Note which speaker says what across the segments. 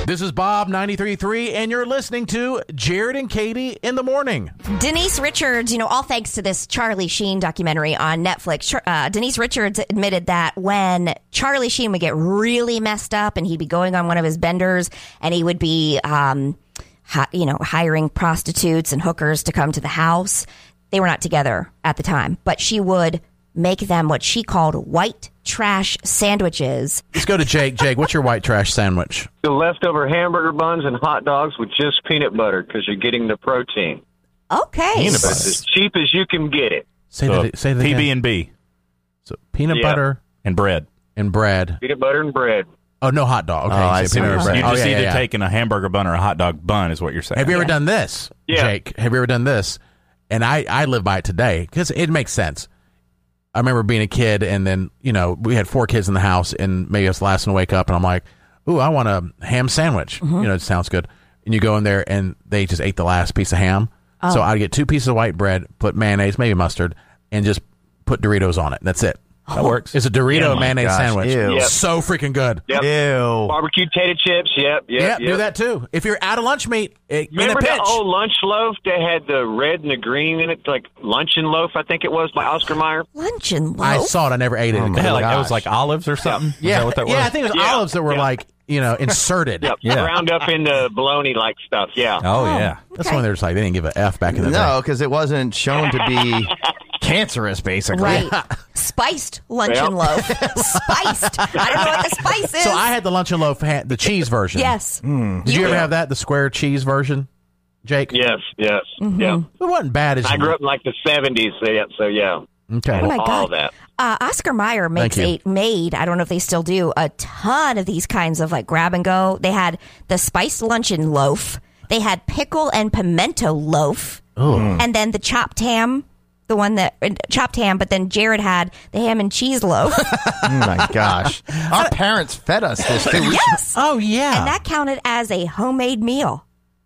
Speaker 1: This is Bob 93.3, and you're listening to Jared and Katie in the morning.
Speaker 2: Denise Richards, all thanks to this Charlie Sheen documentary on Netflix. Denise Richards admitted that when Charlie Sheen would get really messed up and he'd be going on one of his benders and he would be, hiring prostitutes and hookers to come to the house, they were not together at the time, but she would make them what she called white trash sandwiches.
Speaker 1: Let's go to Jake. Jake, what's your white trash sandwich?
Speaker 3: The leftover hamburger buns and hot dogs with just peanut butter because you're getting the protein.
Speaker 2: Okay.
Speaker 1: Peanut butter.
Speaker 3: It's as cheap as you can get it.
Speaker 1: Say that again.
Speaker 4: PB&B.
Speaker 1: So peanut butter
Speaker 4: and bread.
Speaker 1: And bread.
Speaker 3: Peanut butter and bread.
Speaker 1: Oh, no hot dog. Okay,
Speaker 4: I see.
Speaker 1: peanut butter
Speaker 4: You
Speaker 1: bread.
Speaker 4: just either taking a hamburger bun or a hot dog bun is what you're saying.
Speaker 1: Have you ever done this,
Speaker 3: Yeah.
Speaker 1: Jake? Have you ever done this? And I live by it today because it makes sense. I remember being a kid, and then, we had 4 kids in the house, and maybe I was the last one to wake up, and I'm like, ooh, I want a ham sandwich. It sounds good. And you go in there, and they just ate the last piece of ham.
Speaker 2: Oh.
Speaker 1: So I'd get 2 pieces of white bread, put mayonnaise, maybe mustard, and just put Doritos on it. That's it.
Speaker 4: That works.
Speaker 1: It's a Dorito mayonnaise sandwich.
Speaker 5: Ew.
Speaker 3: Yep.
Speaker 1: So freaking good.
Speaker 3: Yep.
Speaker 5: Ew.
Speaker 3: Barbecue potato chips. Yep.
Speaker 1: Do that too. If you're out of lunch meat, in
Speaker 3: Remember
Speaker 1: a pinch.
Speaker 3: the old lunch loaf that had the red and the green in it, like luncheon loaf? I think it was by Oscar Mayer.
Speaker 2: Luncheon loaf.
Speaker 1: I saw it. I never ate it.
Speaker 5: Oh, my
Speaker 4: Yeah,
Speaker 5: gosh.
Speaker 4: it was like olives or something? Is that what that was?
Speaker 1: I think it was
Speaker 3: Yeah.
Speaker 1: olives that were inserted.
Speaker 3: Yep.
Speaker 4: Yeah.
Speaker 3: Ground up into bologna like stuff. Yeah.
Speaker 4: Oh, yeah.
Speaker 1: That's when they're just like, they didn't give a F back in the day.
Speaker 5: No, because it wasn't shown to be cancerous, basically.
Speaker 2: Right. Spiced luncheon loaf. Spiced. I don't know what the spice is.
Speaker 1: So I had the luncheon loaf, the cheese version.
Speaker 2: Yes.
Speaker 1: Did you ever have that, the square cheese version, Jake?
Speaker 3: Yes. Yeah.
Speaker 1: It wasn't bad.
Speaker 3: I grew up in like the 70s, so yeah.
Speaker 1: Okay.
Speaker 2: Oh my
Speaker 3: All
Speaker 2: God.
Speaker 3: that.
Speaker 2: Oscar Mayer made, I don't know if they still do, a ton of these kinds of like grab and go. They had the spiced luncheon loaf. They had pickle and pimento loaf. And then the chopped ham. The one that chopped ham, but then Jared had the ham and cheese loaf.
Speaker 5: Oh, my gosh. Our parents fed us this, too.
Speaker 2: Yes.
Speaker 1: Oh, yeah.
Speaker 2: And that counted as a homemade meal.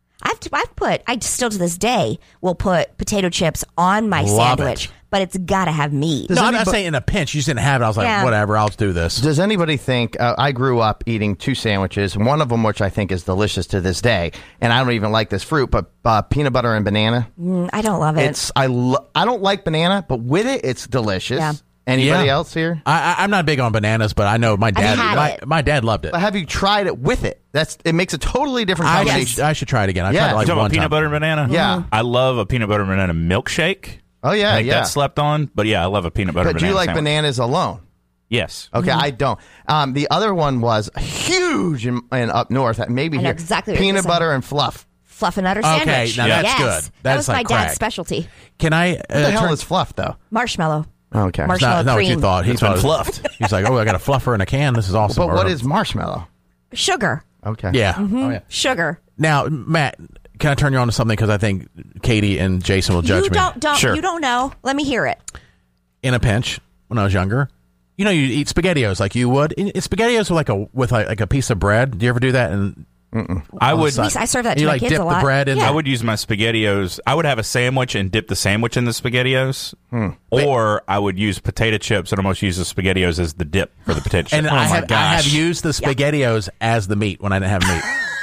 Speaker 2: I still to this day will put potato chips on my
Speaker 1: Love
Speaker 2: sandwich,
Speaker 1: it.
Speaker 2: but it's got to have meat.
Speaker 1: No, I'm not saying in a pinch. You just didn't have it. I was like,
Speaker 2: Yeah.
Speaker 1: whatever, I'll do this.
Speaker 5: Does anybody think I grew up eating 2 sandwiches, one of them which I think is delicious to this day, and I don't even like this fruit, but peanut butter and banana.
Speaker 2: I don't love it.
Speaker 5: I don't like banana, but with it, it's delicious.
Speaker 2: Yeah.
Speaker 5: Anybody
Speaker 1: Yeah.
Speaker 5: else here?
Speaker 1: I'm not big on bananas, but I know my dad.
Speaker 2: had it.
Speaker 1: My dad loved it.
Speaker 5: But have you tried it with it? It makes a totally different combination.
Speaker 1: I should try it again. I
Speaker 5: Yeah.
Speaker 1: tried it
Speaker 4: You
Speaker 1: like
Speaker 4: talking
Speaker 1: one
Speaker 4: about peanut
Speaker 1: time.
Speaker 4: butter and banana?
Speaker 5: Yeah.
Speaker 4: I love a peanut butter and banana milkshake.
Speaker 5: Oh yeah,
Speaker 4: I think
Speaker 5: yeah.
Speaker 4: that slept on, but yeah, I love a peanut butter
Speaker 5: But
Speaker 4: and
Speaker 5: do
Speaker 4: banana
Speaker 5: you like
Speaker 4: sandwich.
Speaker 5: bananas alone?
Speaker 4: Yes.
Speaker 5: Okay, I don't. The other one was huge in up north. Maybe
Speaker 2: I know
Speaker 5: here.
Speaker 2: exactly what you're
Speaker 5: Peanut
Speaker 2: saying.
Speaker 5: butter and fluff.
Speaker 2: Fluff and udder
Speaker 1: Okay,
Speaker 2: sandwich.
Speaker 1: now that's
Speaker 2: yes.
Speaker 1: good.
Speaker 2: That
Speaker 1: That's
Speaker 2: was
Speaker 1: like
Speaker 2: my dad's
Speaker 1: crack.
Speaker 2: specialty.
Speaker 1: Can I?
Speaker 5: What the hell is fluff, though?
Speaker 2: Marshmallow.
Speaker 5: Okay.
Speaker 1: It's
Speaker 2: Marshmallow
Speaker 1: not what you
Speaker 2: cream.
Speaker 1: thought. He
Speaker 4: It's been
Speaker 1: thought
Speaker 4: fluffed.
Speaker 1: He's like, oh, I got a fluffer in a can. This is awesome.
Speaker 5: But what is marshmallow?
Speaker 2: Sugar.
Speaker 5: Okay.
Speaker 1: Yeah. Oh, yeah.
Speaker 2: Sugar.
Speaker 1: Now, Matt, can I turn you on to something? Because I think Katie and Jason will judge
Speaker 2: You
Speaker 1: me.
Speaker 2: don't.
Speaker 4: Sure.
Speaker 2: You don't know. Let me hear it.
Speaker 1: In a pinch, when I was younger, you eat SpaghettiOs like you would. SpaghettiOs with like a piece of bread. Do you ever do that? And
Speaker 4: I would.
Speaker 2: I serve that to
Speaker 1: you
Speaker 2: my
Speaker 1: like
Speaker 2: kids
Speaker 1: dip
Speaker 2: a lot.
Speaker 1: the bread in.
Speaker 2: Yeah.
Speaker 4: I would use my SpaghettiOs. I would have a sandwich and dip the sandwich in the SpaghettiOs, or I would use potato chips and almost use the SpaghettiOs as the dip for the potato chips.
Speaker 1: And I have used the
Speaker 2: Yeah.
Speaker 1: SpaghettiOs as the meat when I didn't have meat.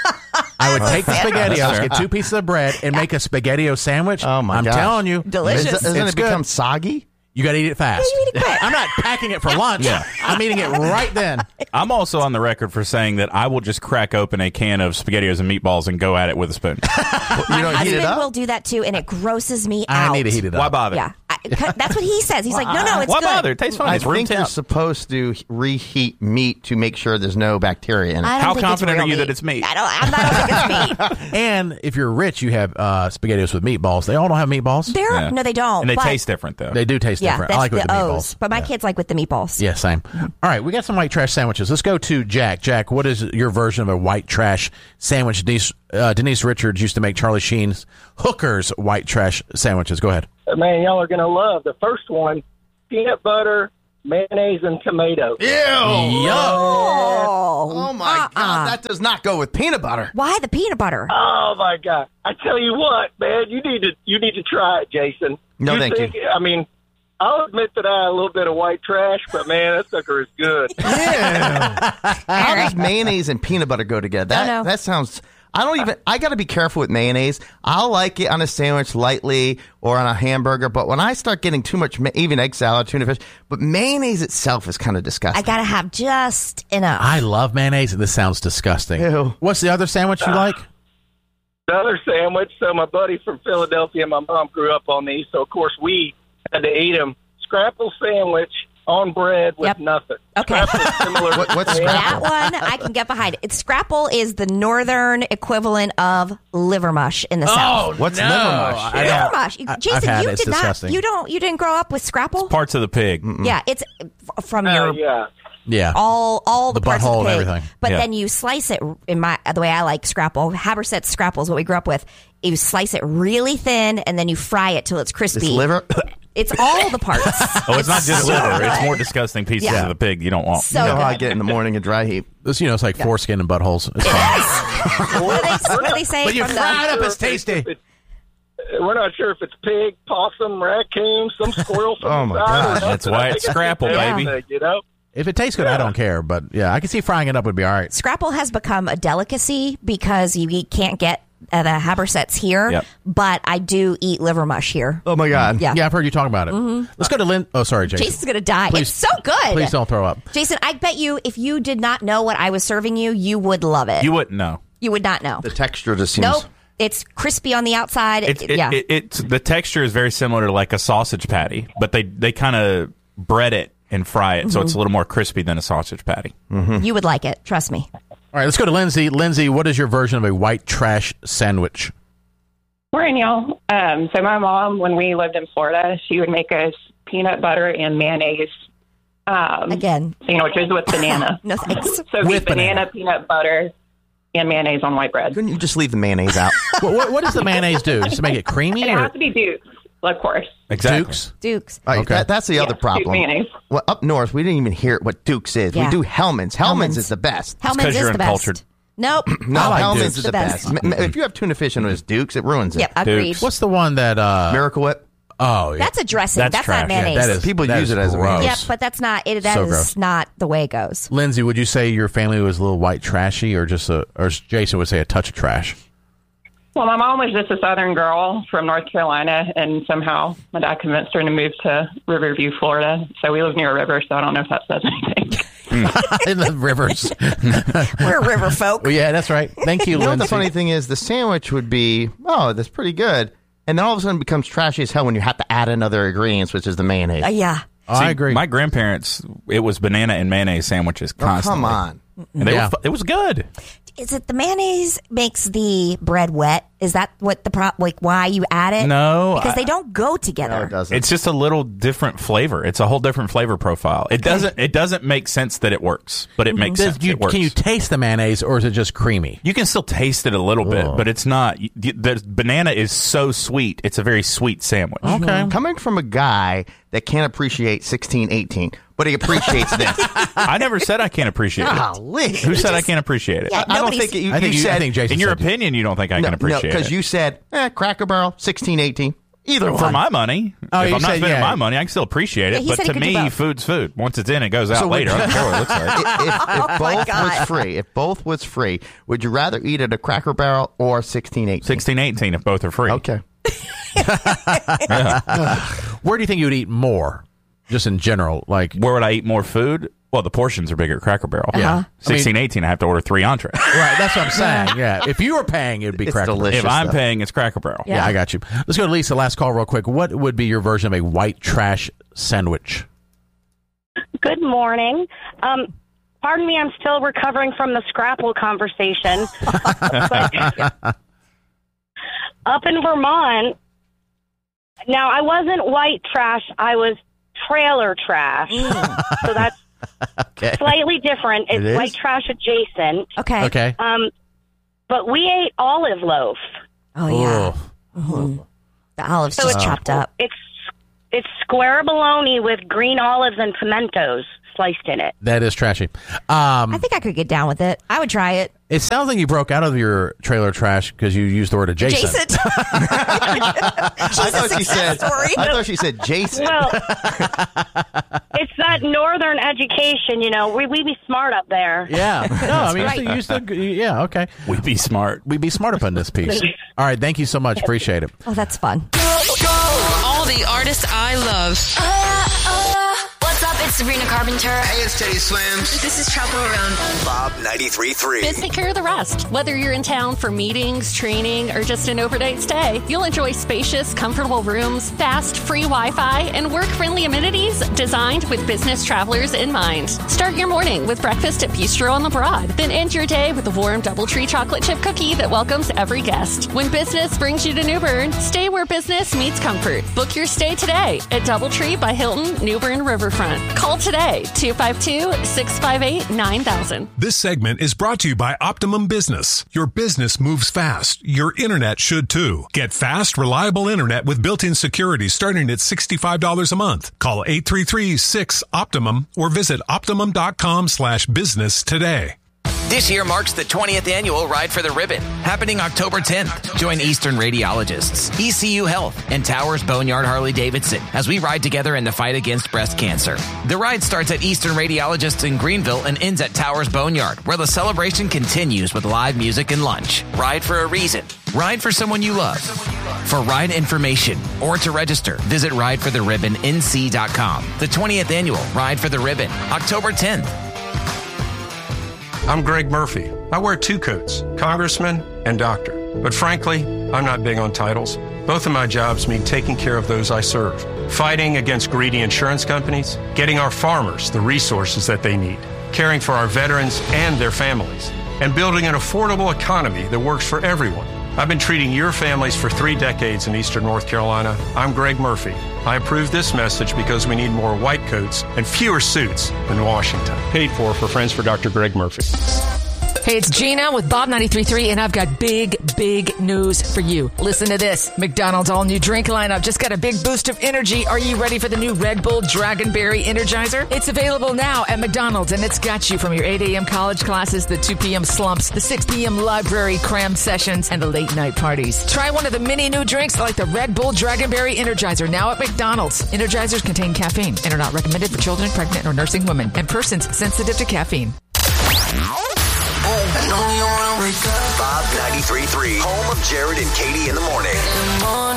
Speaker 1: I would take the SpaghettiOs, get 2 pieces of bread, and make a SpaghettiO sandwich.
Speaker 5: Oh, my
Speaker 1: I'm
Speaker 5: gosh.
Speaker 1: telling you,
Speaker 2: Delicious.
Speaker 5: Doesn't
Speaker 1: It's
Speaker 5: it
Speaker 1: good.
Speaker 5: become soggy?
Speaker 1: You got to eat it fast.
Speaker 2: Yeah, you eat it quick.
Speaker 1: I'm not packing it for lunch.
Speaker 4: Yeah.
Speaker 1: I'm eating it right then.
Speaker 4: I'm also on the record for saying that I will just crack open a can of SpaghettiOs and meatballs and go at it with a spoon.
Speaker 5: You don't heat it
Speaker 2: Husband
Speaker 5: up?
Speaker 2: will do that too, and it grosses me out.
Speaker 1: I need to heat it up.
Speaker 4: Why bother?
Speaker 2: Yeah, that's what he says. He's like, no, it's
Speaker 4: Why
Speaker 2: good.
Speaker 4: bother? It tastes fine.
Speaker 5: I
Speaker 4: It's room
Speaker 5: think you're
Speaker 4: temp.
Speaker 5: supposed to reheat meat to make sure there's no bacteria in it.
Speaker 2: I don't
Speaker 4: How
Speaker 2: think it's
Speaker 4: confident
Speaker 2: real
Speaker 4: are you
Speaker 2: meat.
Speaker 4: that it's meat?
Speaker 2: I don't think it's meat.
Speaker 1: And if you're rich, you have SpaghettiOs with meatballs. They all don't have meatballs.
Speaker 4: Yeah.
Speaker 2: No, they don't.
Speaker 4: And they
Speaker 2: but-
Speaker 4: taste different, though.
Speaker 1: They do taste
Speaker 2: Yeah,
Speaker 1: different.
Speaker 2: that's
Speaker 1: I like it with the
Speaker 2: O's,
Speaker 1: meatballs.
Speaker 2: but my kids like with the meatballs.
Speaker 1: Yeah, same. All right, we got some white trash sandwiches. Let's go to Jack. Jack, what is your version of a white trash sandwich? Denise Richards used to make Charlie Sheen's Hookers white trash sandwiches. Go ahead.
Speaker 6: Man, y'all are going to love the first one, peanut butter, mayonnaise, and tomato.
Speaker 5: Ew!
Speaker 2: Oh,
Speaker 5: Oh my God, that does not go with peanut butter.
Speaker 2: Why the peanut butter?
Speaker 6: Oh, my God. I tell you what, man, you need to try it, Jason.
Speaker 5: No, thank you.
Speaker 6: I mean, I'll admit that I had a little bit of white trash, but man, that sucker is good.
Speaker 5: Yeah. How does mayonnaise and peanut butter go together? That sounds. I got to be careful with mayonnaise. I'll like it on a sandwich lightly or on a hamburger, but when I start getting too much, even egg salad, tuna fish, but mayonnaise itself is kind of disgusting.
Speaker 2: I got to have just enough.
Speaker 1: I love mayonnaise, and this sounds disgusting.
Speaker 5: Ew.
Speaker 1: What's the other sandwich you like?
Speaker 6: The other sandwich, so my buddy from Philadelphia and my mom grew up on these, so of course we had to eat them. Scrapple sandwich on bread with nothing.
Speaker 2: Okay.
Speaker 6: Similar
Speaker 5: What's Scrapple?
Speaker 2: That one I can get behind. Scrapple is the northern equivalent of liver mush in the South.
Speaker 5: What's liver mush?
Speaker 2: Liver mush. Jason,
Speaker 1: I've had
Speaker 2: you
Speaker 1: it. It's
Speaker 2: did not.
Speaker 1: disgusting.
Speaker 2: You didn't grow up with Scrapple?
Speaker 4: Parts of the pig.
Speaker 2: Yeah, it's from your
Speaker 1: Yeah.
Speaker 2: all the parts
Speaker 1: butthole
Speaker 2: of the
Speaker 1: and
Speaker 2: pig.
Speaker 1: everything.
Speaker 2: But
Speaker 4: Yeah.
Speaker 2: then you slice it the way I like Scrapple. Haberset Scrapple is what we grew up with. You slice it really thin and then you fry it till it's crispy.
Speaker 5: It's liver.
Speaker 2: It's all the parts.
Speaker 4: Oh, it's not just
Speaker 2: so
Speaker 4: liver.
Speaker 2: good.
Speaker 4: It's more disgusting pieces
Speaker 2: Yeah.
Speaker 4: of the pig you don't want.
Speaker 2: So
Speaker 5: You know how I
Speaker 2: good.
Speaker 5: get in the morning a dry heap.
Speaker 1: This, it's like foreskin and buttholes. It's fine.
Speaker 2: What do they say?
Speaker 1: But you
Speaker 2: from
Speaker 1: fry it
Speaker 2: the,
Speaker 1: up, it's tasty.
Speaker 6: We're not sure if it's pig, possum, raccoon, some squirrel.
Speaker 5: Oh, my gosh.
Speaker 4: That's why it's Scrapple, baby.
Speaker 6: You know?
Speaker 1: If it tastes good, I don't care. But yeah, I can see frying it up would be all right.
Speaker 2: Scrapple has become a delicacy because you can't get the Habersets here.
Speaker 4: Yep.
Speaker 2: But I do eat liver mush here.
Speaker 5: Oh, my God.
Speaker 2: Yeah.
Speaker 1: Yeah, I've heard you talk about it. Let's go to Lynn. Oh, sorry, Jason.
Speaker 2: Jason's going to die.
Speaker 1: Please-
Speaker 2: It's so good.
Speaker 1: Please don't throw up.
Speaker 2: Jason, I bet you if you did not know what I was serving you, you would love it.
Speaker 4: You wouldn't know.
Speaker 2: You would not know.
Speaker 5: The texture just seems.
Speaker 2: Nope. It's crispy on the outside.
Speaker 4: It's the texture is very similar to like a sausage patty, but they kind of bread it and fry it, so it's a little more crispy than a sausage patty.
Speaker 2: You would like it. Trust me.
Speaker 1: All right, let's go to Lindsay. Lindsay, what is your version of a white trash sandwich?
Speaker 7: Morning, y'all. So my mom, when we lived in Florida, she would make us peanut butter and mayonnaise
Speaker 2: Again.
Speaker 7: sandwiches with banana.
Speaker 2: No thanks.
Speaker 7: So it'd
Speaker 1: With
Speaker 7: be banana, peanut butter, and mayonnaise on white bread.
Speaker 5: Couldn't you just leave the mayonnaise out?
Speaker 1: What does the mayonnaise do? Just to make it creamy?
Speaker 7: And it
Speaker 1: Or
Speaker 7: has to be Duke's, of course.
Speaker 4: Exactly.
Speaker 1: Dukes?
Speaker 2: Dukes.
Speaker 5: All right,
Speaker 1: Okay.
Speaker 5: that's the other
Speaker 7: Duke
Speaker 5: problem.
Speaker 7: mayonnaise.
Speaker 5: Well, up north, we didn't even hear what Duke's is.
Speaker 2: Yeah.
Speaker 5: We do Hellman's. Hellman's
Speaker 2: Hellman's.
Speaker 5: is the best.
Speaker 2: Hellman's
Speaker 4: 'cause
Speaker 2: is
Speaker 4: you're
Speaker 2: the best.
Speaker 4: uncultured.
Speaker 2: Nope.
Speaker 5: No,
Speaker 1: I like
Speaker 5: Hellman's
Speaker 1: Duke's.
Speaker 5: is the best. If you have tuna fish and it was Duke's, it ruins it.
Speaker 2: Yep, agreed.
Speaker 4: Dukes.
Speaker 1: What's the one that...
Speaker 5: Miracle Whip.
Speaker 1: Oh, yeah.
Speaker 2: That's a dressing.
Speaker 4: That's
Speaker 2: That's
Speaker 4: trash.
Speaker 2: not
Speaker 4: Yeah,
Speaker 2: mayonnaise.
Speaker 1: that is,
Speaker 5: People
Speaker 1: that
Speaker 5: use
Speaker 1: is
Speaker 5: it as a
Speaker 1: gross.
Speaker 2: Yep, but that's not it. That
Speaker 1: So
Speaker 2: is
Speaker 1: gross.
Speaker 2: not the way it goes.
Speaker 1: Lindsay, would you say your family was a little white trashy, or or Jason would say a touch of trash?
Speaker 7: Well, my mom was just a Southern girl from North Carolina, and somehow my dad convinced her to move to Riverview, Florida. So we live near a river, so I don't know if that says anything.
Speaker 1: In the rivers.
Speaker 2: We're river folk.
Speaker 1: Well, yeah, that's right. Thank you,
Speaker 5: You know what
Speaker 1: Lindsay.
Speaker 5: the funny thing is? The sandwich would be, that's pretty good. And then all of a sudden it becomes trashy as hell when you have to add another ingredients, which is the mayonnaise.
Speaker 2: Yeah.
Speaker 1: Oh, I agree.
Speaker 4: My grandparents, it was banana and mayonnaise sandwiches
Speaker 5: Oh,
Speaker 4: constantly.
Speaker 5: come on.
Speaker 4: And
Speaker 1: Yeah.
Speaker 4: it was good.
Speaker 2: Is it the mayonnaise makes the bread wet? Is that what why you add it?
Speaker 4: No,
Speaker 2: because they don't go together.
Speaker 5: No, it doesn't.
Speaker 4: It's just a little different flavor. It's a whole different flavor profile. It doesn't make sense that it works, but it makes sense. It works.
Speaker 1: Can you taste the mayonnaise, or is it just creamy?
Speaker 4: You can still taste it a little bit,
Speaker 1: Oh.
Speaker 4: but it's not. The banana is so sweet. It's a very sweet sandwich.
Speaker 1: Okay.
Speaker 5: Coming from a guy that can't appreciate 1618, but he appreciates this.
Speaker 4: I never said I can't appreciate it.
Speaker 5: Golly.
Speaker 4: Who said I can't appreciate it?
Speaker 2: Yeah,
Speaker 5: I don't
Speaker 2: nobody's-
Speaker 5: think you,
Speaker 1: I think
Speaker 5: you said,
Speaker 1: I think Jason
Speaker 4: In your
Speaker 1: said-
Speaker 4: opinion, you don't think I can appreciate
Speaker 5: because
Speaker 4: it.
Speaker 5: you said Cracker Barrel 1618. Either one.
Speaker 4: For my money,
Speaker 1: Oh,
Speaker 4: if
Speaker 1: you
Speaker 4: I'm not
Speaker 1: said,
Speaker 4: spending
Speaker 1: yeah.
Speaker 4: my money, I can still appreciate
Speaker 2: Yeah,
Speaker 4: it.
Speaker 2: he
Speaker 4: But
Speaker 2: said he
Speaker 4: to
Speaker 2: could do
Speaker 4: me,
Speaker 2: both.
Speaker 4: food's food. Once it's in, it goes out
Speaker 5: So
Speaker 4: later. I don't care what it looks like.
Speaker 5: if both
Speaker 2: God.
Speaker 5: was free, would you rather eat at a Cracker Barrel or 1618?
Speaker 4: 16, 18, if both are free.
Speaker 5: Okay.
Speaker 1: Where do you think you would eat more, just in general? Like,
Speaker 4: Where would I eat more food? Well, the portions are bigger at Cracker Barrel.
Speaker 1: Yeah.
Speaker 4: 16, 18, I have to order 3 entrees.
Speaker 1: right? That's what I'm saying. Yeah. If you were paying, it'd be
Speaker 5: It's
Speaker 1: Cracker Barrel.
Speaker 5: delicious.
Speaker 4: If I'm
Speaker 5: stuff.
Speaker 4: paying, it's Cracker Barrel.
Speaker 1: Yeah, I got you. Let's go to Lisa. Last call, real quick. What would be your version of a white trash sandwich?
Speaker 8: Good morning. Pardon me, I'm still recovering from the Scrapple conversation. But up in Vermont, now I wasn't white trash, I was trailer trash. So that's
Speaker 5: Okay.
Speaker 8: slightly different.
Speaker 5: It
Speaker 8: It's
Speaker 5: is?
Speaker 8: white trash adjacent.
Speaker 2: Okay.
Speaker 1: Okay.
Speaker 8: But we ate olive loaf.
Speaker 2: Oh yeah.
Speaker 1: Oh.
Speaker 2: The olives
Speaker 8: So
Speaker 2: just
Speaker 8: it's
Speaker 2: chopped up.
Speaker 8: It's square bologna with green olives and pimentos. sliced in it.
Speaker 1: That is trashy.
Speaker 2: I think I could get down with it. I would try it.
Speaker 1: It sounds like you broke out of your trailer trash because you used the word adjacent.
Speaker 5: I thought she said Jason.
Speaker 8: Well, it's that northern education, we be smart up there.
Speaker 1: Yeah. No, I mean, yeah, okay.
Speaker 4: We be smart.
Speaker 1: We be smart up in this piece. All right, thank you so much. Appreciate it.
Speaker 2: Oh, that's fun.
Speaker 9: All the artists I love.
Speaker 10: What's up? It's Sabrina Carpenter.
Speaker 11: Hey, it's Teddy Swims.
Speaker 10: This is Chapo Around.
Speaker 11: Bob 93.3.
Speaker 12: Biz take care of the rest. Whether you're in town for meetings, training, or just an overnight stay, you'll enjoy spacious, comfortable rooms, fast, free Wi-Fi, and work-friendly amenities designed with business travelers in mind. Start your morning with breakfast at Bistro on the Broad. Then end your day with a warm DoubleTree chocolate chip cookie that welcomes every guest. When business brings you to New Bern, stay where business meets comfort. Book your stay today at DoubleTree by Hilton, New Bern Riverfront. Call today, 252-658-9000.
Speaker 13: This segment is brought to you by Optimum Business. Your business moves fast. Your internet should too. Get fast, reliable internet with built-in security starting at $65 a month. Call 833-6-OPTIMUM or visit optimum.com/business today.
Speaker 14: This year marks the 20th annual Ride for the Ribbon, happening October 10th. Join Eastern Radiologists, ECU Health, and Towers Boneyard Harley-Davidson as we ride together in the fight against breast cancer. The ride starts at Eastern Radiologists in Greenville and ends at Towers Boneyard, where the celebration continues with live music and lunch. Ride for a reason. Ride for someone you love. For ride information or to register, visit rideforotheribbonnc.com. The 20th annual Ride for the Ribbon, October 10th.
Speaker 15: I'm Greg Murphy. I wear two coats, congressman and doctor. But frankly, I'm not big on titles. Both of my jobs mean taking care of those I serve, fighting against greedy insurance companies, getting our farmers the resources that they need, caring for our veterans and their families, and building an affordable economy that works for everyone. I've been treating your families for 3 decades in Eastern North Carolina. I'm Greg Murphy. I approve this message because we need more white coats and fewer suits in Washington. Paid for Friends for Dr. Greg Murphy.
Speaker 9: Hey, it's Gina with Bob 93.3, and I've got big news for you. Listen to this. McDonald's all-new drink lineup just got a big boost of energy. Are you ready for the new Red Bull Dragonberry Energizer? It's available now at McDonald's, and it's got you from your 8 a.m. college classes, the 2 p.m. slumps, the 6 p.m. library cram sessions, and the late-night parties. Try one of the many new drinks like the Red Bull Dragonberry Energizer now at McDonald's. Energizers contain caffeine and are not recommended for children, pregnant, or nursing women, and persons sensitive to caffeine.
Speaker 11: Bob 93.3, home of Jared and Katie in the morning.